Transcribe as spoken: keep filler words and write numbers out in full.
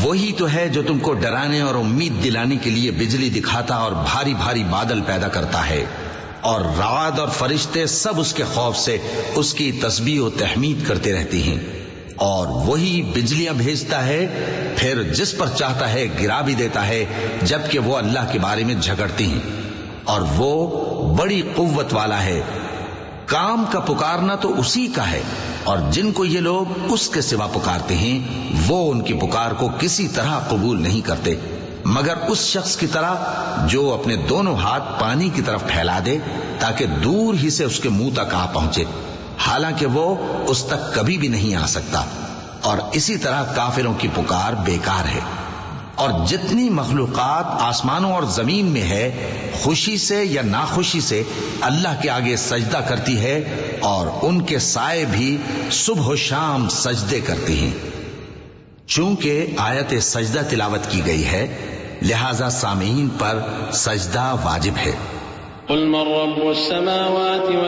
وہی تو ہے جو تم کو ڈرانے اور امید دلانے کے لیے بجلی دکھاتا اور بھاری بھاری بادل پیدا کرتا ہے، اور رعد اور فرشتے سب اس کے خوف سے اس کی تسبیح و تحمید کرتے رہتے ہیں، اور وہی بجلیاں بھیجتا ہے، پھر جس پر چاہتا ہے گرا بھی دیتا ہے، جبکہ وہ اللہ کے بارے میں جھگڑتے ہیں، اور وہ بڑی قوت والا ہے۔ کام کا پکارنا تو اسی کا ہے، اور جن کو یہ لوگ اس کے سوا پکارتے ہیں وہ ان کی پکار کو کسی طرح قبول نہیں کرتے مگر اس شخص کی طرح جو اپنے دونوں ہاتھ پانی کی طرف پھیلا دے تاکہ دور ہی سے اس کے منہ تک آ پہنچے، حالانکہ وہ اس تک کبھی بھی نہیں آ سکتا، اور اسی طرح کافروں کی پکار بیکار ہے۔ اور جتنی مخلوقات آسمانوں اور زمین میں ہے خوشی سے یا ناخوشی سے اللہ کے آگے سجدہ کرتی ہے، اور ان کے سائے بھی صبح و شام سجدے کرتے ہیں۔ چونکہ آیت سجدہ تلاوت کی گئی ہے لہذا سامعین پر سجدہ واجب ہے۔ قل من رب السماوات